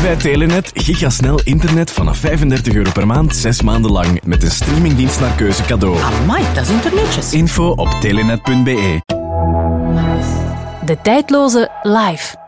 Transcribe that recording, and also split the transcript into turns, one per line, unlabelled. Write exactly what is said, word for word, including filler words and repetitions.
bij Telenet gigasnel internet vanaf vijfendertig euro per maand, zes maanden lang. Met een streamingdienst naar keuze cadeau.
Amai, dat is internetjes.
Info op telenet punt be.
De tijdloze live.